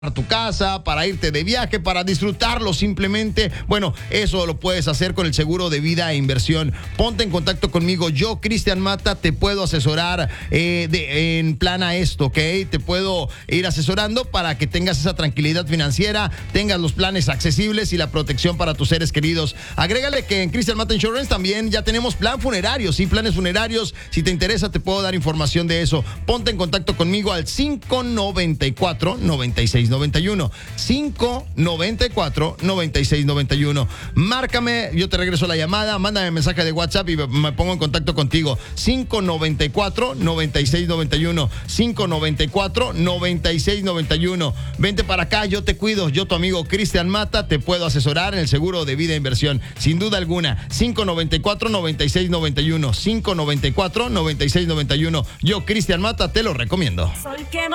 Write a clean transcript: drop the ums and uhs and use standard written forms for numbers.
tu casa, para irte de viaje, para disfrutarlo simplemente. Bueno, eso lo puedes hacer con el seguro de vida e inversión. Ponte en contacto conmigo. Yo, Cristian Mata, te puedo asesorar en plan a esto, ¿ok? Te puedo ir asesorando para que tengas esa tranquilidad financiera, tengas los planes accesibles y la protección para tus seres queridos. Agrégale que en Cristian Mata Insurance también ya tenemos plan funerario, sí, planes funerarios. Si te interesa, te puedo dar información de eso. Ponte en contacto conmigo al 594-9691. 594-9691. Márcame, yo te regreso la llamada, mándame mensaje de WhatsApp y me pongo en contacto contigo. 594-9691. 594-9691. Vente para acá, yo te cuido. Yo, tu amigo Cristian Mata, te puedo asesorar en el seguro de vida e inversión. Sin duda alguna. 594-9691. 594-9691. Yo, Cristian Mata, te lo recomiendo.